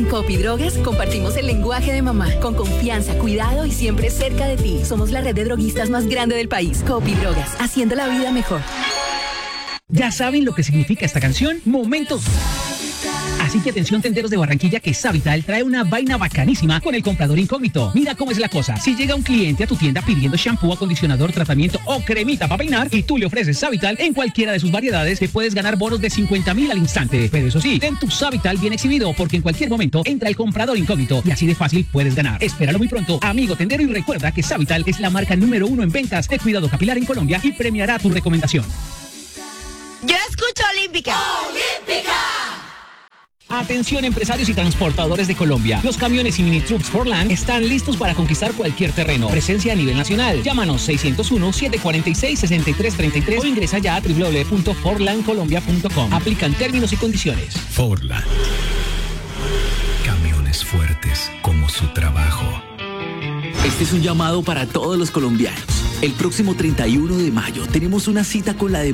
En Copi Drogas compartimos el lenguaje de mamá, con confianza, cuidado y siempre cerca de ti. Somos la red de droguistas más grande del país. Copi Drogas, haciendo la vida mejor. ¿Ya saben lo que significa esta canción? Momentos. Así que atención, tenderos de Barranquilla, que Savital trae una vaina bacanísima con el comprador incógnito. Mira cómo es la cosa. Si llega un cliente a tu tienda pidiendo shampoo, acondicionador, tratamiento o cremita para peinar y tú le ofreces Savital en cualquiera de sus variedades, te puedes ganar bonos de 50.000 al instante. Pero eso sí, ten tu Savital bien exhibido, porque en cualquier momento entra el comprador incógnito y así de fácil puedes ganar. Espéralo muy pronto, amigo tendero, y recuerda que Savital es la marca número 1 en ventas de cuidado capilar en Colombia y premiará tu recomendación. Yo escucho Olímpica. ¡Olímpica! Atención, empresarios y transportadores de Colombia. Los camiones y mini trucks Forland están listos para conquistar cualquier terreno. Presencia a nivel nacional. Llámanos 601-746-6333 o ingresa ya a www.forlandcolombia.com. Aplican términos y condiciones. Forland. Camiones fuertes como su trabajo. Este es un llamado para todos los colombianos. El próximo 31 de mayo tenemos una cita con la